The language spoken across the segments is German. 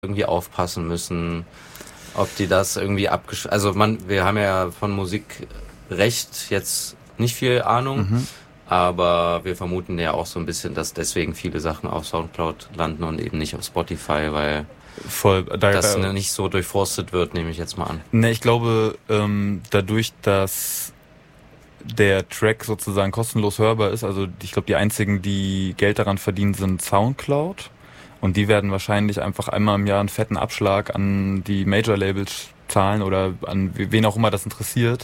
irgendwie aufpassen müssen, ob die das irgendwie also wir haben ja von Musikrecht jetzt nicht viel Ahnung, aber wir vermuten ja auch so ein bisschen, dass deswegen viele Sachen auf Soundcloud landen und eben nicht auf Spotify, weil das nicht so durchforstet wird, nehme ich jetzt mal an. Ne, ich glaube, dadurch, dass der Track sozusagen kostenlos hörbar ist, also ich glaube, die einzigen, die Geld daran verdienen, sind Soundcloud. Und die werden wahrscheinlich einfach einmal im Jahr einen fetten Abschlag an die Major-Labels zahlen oder an wen auch immer das interessiert.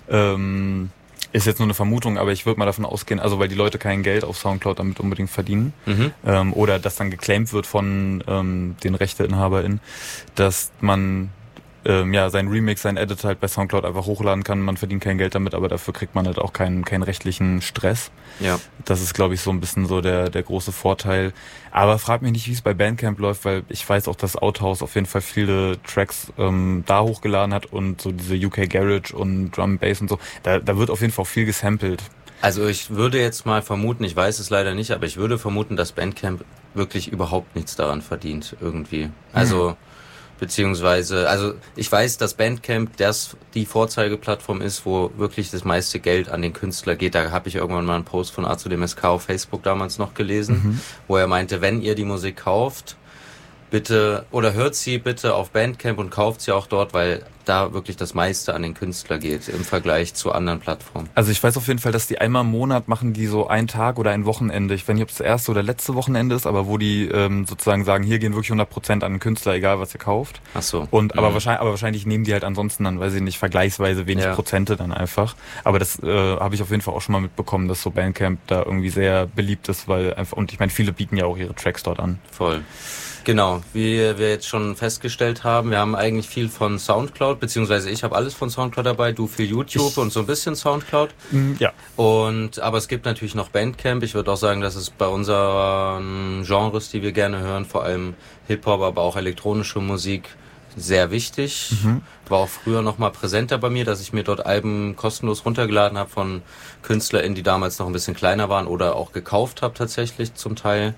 Ist jetzt nur eine Vermutung, aber ich würde mal davon ausgehen, also weil die Leute kein Geld auf Soundcloud damit unbedingt verdienen, oder das dann geclaimt wird von den RechteinhaberInnen, dass man sein Remix, sein Edit halt bei Soundcloud einfach hochladen kann. Man verdient kein Geld damit, aber dafür kriegt man halt auch keinen rechtlichen Stress. Ja. Das ist, glaube ich, so ein bisschen so der große Vorteil. Aber frag mich nicht, wie es bei Bandcamp läuft, weil ich weiß auch, dass Outhouse auf jeden Fall viele Tracks da hochgeladen hat und so diese UK Garage und Drum Bass und so. Da wird auf jeden Fall auch viel gesampelt. Also ich würde jetzt mal vermuten, ich weiß es leider nicht, aber ich würde vermuten, dass Bandcamp wirklich überhaupt nichts daran verdient irgendwie. Also beziehungsweise, also ich weiß, dass Bandcamp die Vorzeigeplattform ist, wo wirklich das meiste Geld an den Künstler geht. Da habe ich irgendwann mal einen Post von A zu dem SK auf Facebook damals noch gelesen, wo er meinte, wenn ihr die Musik kauft, bitte, oder hört sie bitte auf Bandcamp und kauft sie auch dort, weil da wirklich das meiste an den Künstler geht im Vergleich zu anderen Plattformen. Also ich weiß auf jeden Fall, dass die einmal im Monat machen die so einen Tag oder ein Wochenende. Ich weiß nicht, ob es das erste oder letzte Wochenende ist, aber wo die sozusagen sagen, hier gehen wirklich 100% an den Künstler, egal was ihr kauft. Ach so. Und aber wahrscheinlich nehmen die halt ansonsten dann, weiß ich nicht, vergleichsweise wenig Prozente dann einfach. Aber das habe ich auf jeden Fall auch schon mal mitbekommen, dass so Bandcamp da irgendwie sehr beliebt ist, weil einfach, und ich meine, viele bieten ja auch ihre Tracks dort an. Voll. Genau, wie wir jetzt schon festgestellt haben, wir haben eigentlich viel von Soundcloud, beziehungsweise ich habe alles von Soundcloud dabei, du viel YouTube und so ein bisschen Soundcloud. Ja. Aber es gibt natürlich noch Bandcamp. Ich würde auch sagen, dass es bei unseren Genres, die wir gerne hören, vor allem Hip-Hop, aber auch elektronische Musik, sehr wichtig. War auch früher noch mal präsenter bei mir, dass ich mir dort Alben kostenlos runtergeladen habe von KünstlerInnen, die damals noch ein bisschen kleiner waren oder auch gekauft habe tatsächlich zum Teil.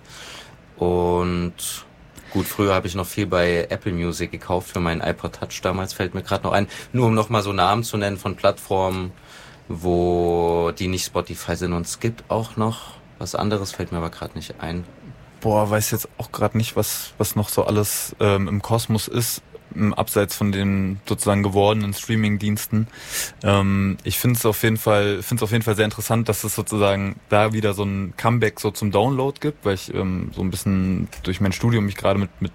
Und gut, früher habe ich noch viel bei Apple Music gekauft für meinen iPod Touch damals, fällt mir gerade noch ein. Nur um noch mal so Namen zu nennen von Plattformen, wo die nicht Spotify sind. Und es gibt auch noch was anderes, fällt mir aber gerade nicht ein. Boah, weiß jetzt auch gerade nicht, was noch so alles im Kosmos ist, abseits von den sozusagen gewordenen Streaming-Diensten. Ich finde es auf jeden Fall sehr interessant, dass es sozusagen da wieder so ein Comeback so zum Download gibt, weil ich so ein bisschen durch mein Studium mich gerade mit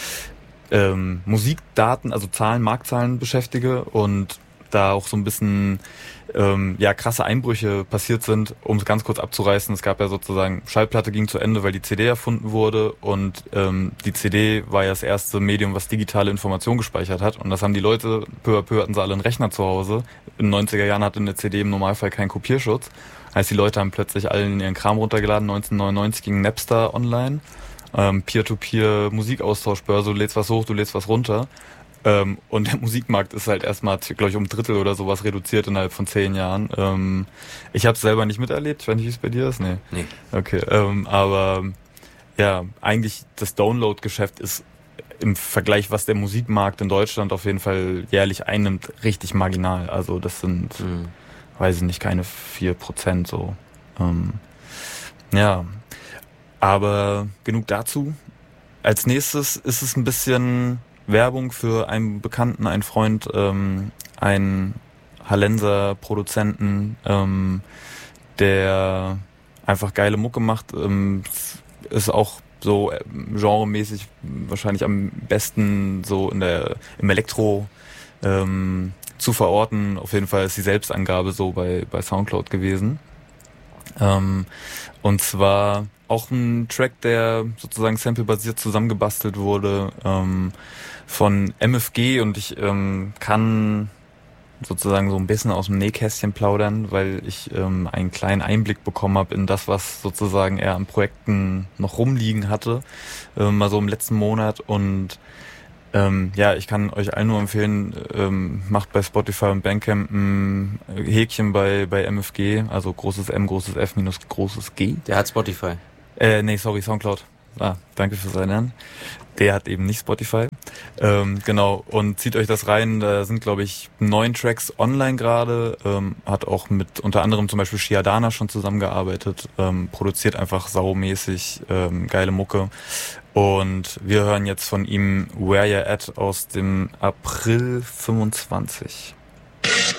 Musikdaten, also Marktzahlen beschäftige und da auch so ein bisschen krasse Einbrüche passiert sind, um es ganz kurz abzureißen. Es gab ja sozusagen, Schallplatte ging zu Ende, weil die CD erfunden wurde und die CD war ja das erste Medium, was digitale Information gespeichert hat und das haben die Leute, peu à peu hatten sie alle einen Rechner zu Hause. In den 90er Jahren hatte eine CD im Normalfall keinen Kopierschutz. Heißt, die Leute haben plötzlich alle ihren Kram runtergeladen. 1999 ging Napster online, Peer-to-Peer Musikaustauschbörse, du lädst was hoch, du lädst was runter. Und der Musikmarkt ist halt erstmal, glaube ich, um ein Drittel oder sowas reduziert innerhalb von 10 Jahren. Ich habe es selber nicht miterlebt. Ich weiß nicht, wie es bei dir ist. Nee. Okay. Aber ja, eigentlich das Download-Geschäft ist im Vergleich, was der Musikmarkt in Deutschland auf jeden Fall jährlich einnimmt, richtig marginal. Also das sind, weiß ich nicht, keine 4% so. Ja. Aber genug dazu. Als nächstes ist es ein bisschen Werbung für einen Bekannten, einen Freund, einen Hallenser Produzenten, der einfach geile Mucke macht, ist auch so genremäßig wahrscheinlich am besten so im Elektro zu verorten. Auf jeden Fall ist die Selbstangabe so bei Soundcloud gewesen. Und zwar auch ein Track, der sozusagen samplebasiert zusammengebastelt wurde von MFG und ich kann sozusagen so ein bisschen aus dem Nähkästchen plaudern, weil ich einen kleinen Einblick bekommen habe in das, was sozusagen er an Projekten noch rumliegen hatte, mal so im letzten Monat und ich kann euch allen nur empfehlen, macht bei Spotify und Bandcamp ein Häkchen bei MFG, also großes M, großes F, minus großes G. Der hat Spotify. Soundcloud. Danke fürs Erinnern. Der hat eben nicht Spotify. Genau, und zieht euch das rein. Da sind, glaube ich, 9 Tracks online gerade. Hat auch mit unter anderem zum Beispiel Shiadana schon zusammengearbeitet. Produziert einfach saumäßig geile Mucke. Und wir hören jetzt von ihm Where You At aus dem April 25.